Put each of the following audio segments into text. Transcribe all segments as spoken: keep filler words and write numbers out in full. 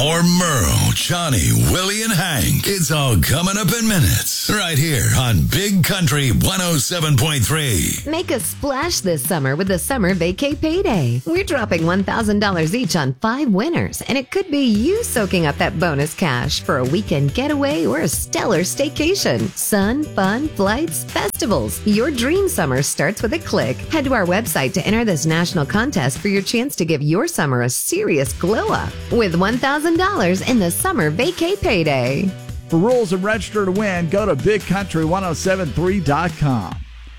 More Merle, Johnny, Willie, and Hank. It's all coming up in minutes. Right here on Big Country one oh seven point three. Make a splash this summer with the Summer Vacay Payday. We're dropping one thousand dollars each on five winners, and it could be you soaking up that bonus cash for a weekend getaway or a stellar staycation. Sun, fun, flights, festivals. Your dream summer starts with a click. Head to our website to enter this national contest for your chance to give your summer a serious glow up with one thousand dollars in the Summer Vacay Payday. For rules and register to win, go to big country ten seventy-three dot com.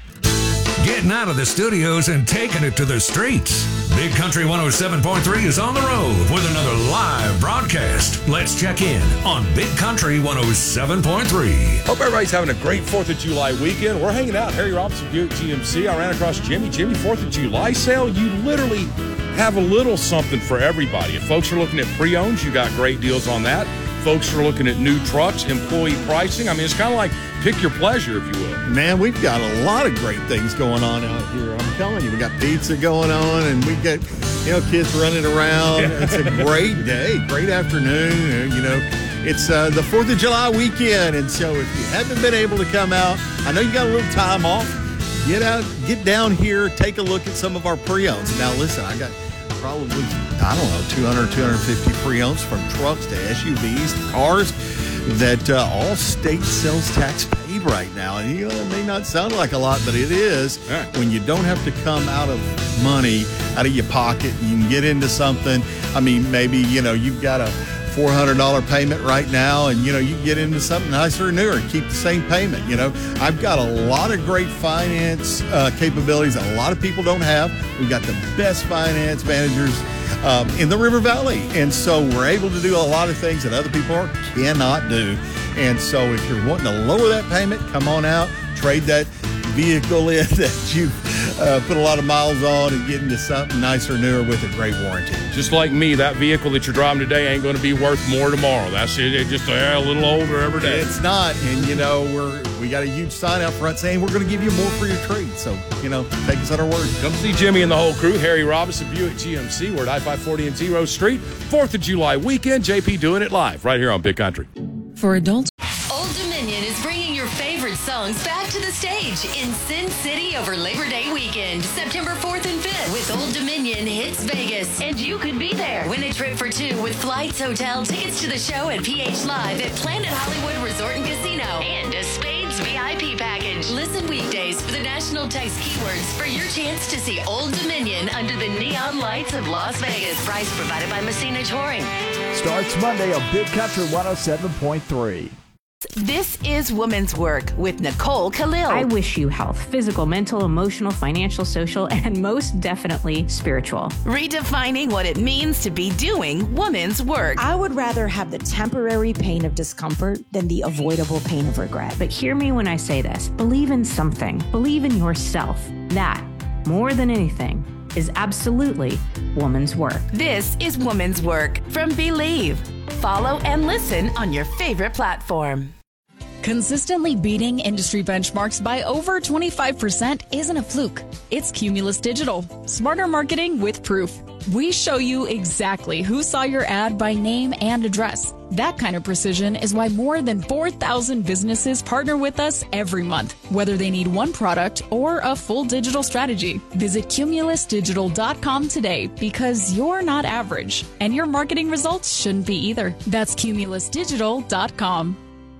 Getting out of the studios and taking it to the streets. Big Country one oh seven point three is on the road with another live broadcast. Let's check in on Big Country one oh seven point three. Hope everybody's having a great fourth of July weekend. We're hanging out. Harry Robinson, Buick G M C. I ran across Jimmy. Jimmy, fourth of July sale. You literally have a little something for everybody. If folks are looking at pre-owns, you got great deals on that. Folks are looking at new trucks, employee pricing. I mean, it's kind of like pick your pleasure, if you will. Man, we've got a lot of great things going on out here. I'm telling you, we got pizza going on, and we got, you know, kids running around. Yeah. It's a great day, great afternoon. You know, it's uh, the fourth of July weekend, and so if you haven't been able to come out, I know you got a little time off. Get out, get down here, take a look at some of our pre-owns. Now, listen, I got probably, I don't know, two hundred, two hundred fifty pre-owns from trucks to S U Vs to cars that uh, all state sales tax paid right now. And you know, it may not sound like a lot, but it is. Yeah. When you don't have to come out of money, out of your pocket, you can get into something. I mean, maybe, you know, you've got a four hundred dollars payment right now, and, you know, you can get into something nicer and newer and keep the same payment. You know, I've got a lot of great finance uh, capabilities that a lot of people don't have. We've got the best finance managers um, in the River Valley, and so we're able to do a lot of things that other people cannot do. And so if you're wanting to lower that payment, come on out, trade that vehicle in that you've uh, put a lot of miles on and get into something nicer, newer with a great warranty. Just like me, that vehicle that you're driving today ain't going to be worth more tomorrow. That's it. It's just a, a little older every day. It's not. And, you know, we're, we got a huge sign out front saying we're going to give you more for your trade. So, you know, take us at our word. Come see Jimmy and the whole crew. Harry Robinson, Buick G M C. We're at I five forty and Zero Street. fourth of July weekend. J P doing it live right here on Big Country. For adults. Old Dominion is bringing your favorite songs back to the stage in Sin City over Labor Day weekend, September fourth and fifth with Old Dominion Hits Vegas. And you could be there. Win a trip for two with flights, hotel, tickets to the show at P H Live at Planet Hollywood Resort and Casino, and a Spades V I P package. Listen weekdays for the national text keywords for your chance to see Old Dominion under the neon lights of Las Vegas. Price provided by Messina Touring. Starts Monday on Big Country one oh seven point three. This is Women's Work with Nicole Khalil. I wish you health, physical, mental, emotional, financial, social, and most definitely spiritual. Redefining what it means to be doing women's work. I would rather have the temporary pain of discomfort than the avoidable pain of regret. But hear me when I say this. Believe in something. Believe in yourself. That, more than anything, is absolutely woman's work. This is Woman's Work from Believe. Follow and listen on your favorite platform. Consistently beating industry benchmarks by over twenty-five percent isn't a fluke. It's Cumulus Digital. Smarter marketing with proof. We show you exactly who saw your ad by name and address. That kind of precision is why more than four thousand businesses partner with us every month, whether they need one product or a full digital strategy. Visit cumulus digital dot com today because you're not average, and your marketing results shouldn't be either. That's cumulus digital dot com.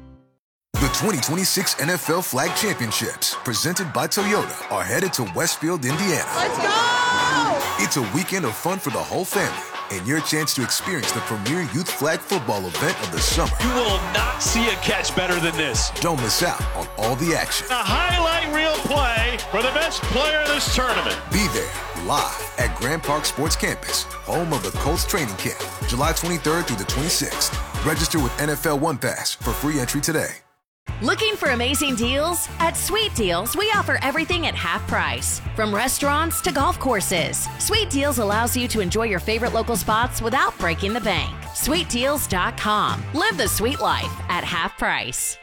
The twenty twenty-six N F L Flag Championships, presented by Toyota, are headed to Westfield, Indiana. Let's go! It's a weekend of fun for the whole family, and your chance to experience the premier youth flag football event of the summer. You will not see a catch better than this. Don't miss out on all the action. A highlight reel play for the best player of this tournament. Be there live at Grand Park Sports Campus, home of the Colts training camp, July twenty-third through the twenty-sixth. Register with N F L One Pass for free entry today. Looking for amazing deals? At Sweet Deals, we offer everything at half price. From restaurants to golf courses, Sweet Deals allows you to enjoy your favorite local spots without breaking the bank. sweet deals dot com. Live the sweet life at half price.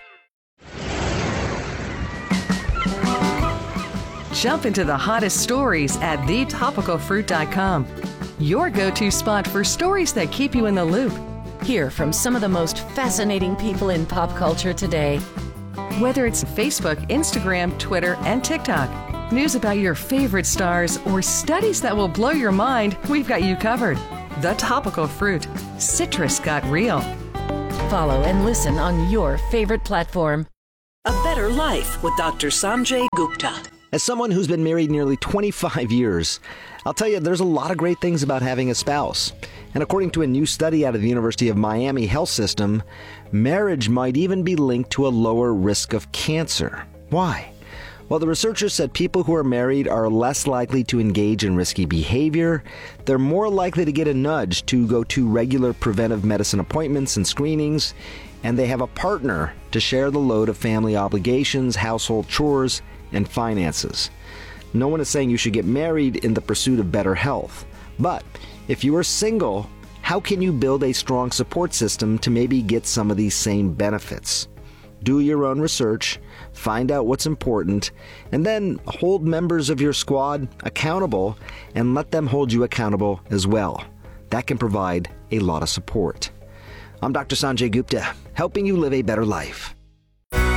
Jump into the hottest stories at the topical fruit dot com. Your go-to spot for stories that keep you in the loop. Hear from some of the most fascinating people in pop culture today. Whether it's Facebook, Instagram, Twitter, and TikTok, news about your favorite stars, or studies that will blow your mind, we've got you covered. The Topical Fruit. Citrus got real. Follow and listen on your favorite platform. A Better Life with Doctor Sanjay Gupta. As someone who's been married nearly twenty-five years, I'll tell you there's a lot of great things about having a spouse. And according to a new study out of the University of Miami Health System, marriage might even be linked to a lower risk of cancer. Why? Well, the researchers said people who are married are less likely to engage in risky behavior, they're more likely to get a nudge to go to regular preventive medicine appointments and screenings, and they have a partner to share the load of family obligations, household chores, and finances. No one is saying you should get married in the pursuit of better health. But if you are single, how can you build a strong support system to maybe get some of these same benefits? Do your own research, find out what's important, and then hold members of your squad accountable and let them hold you accountable as well. That can provide a lot of support. I'm Doctor Sanjay Gupta, helping you live a better life.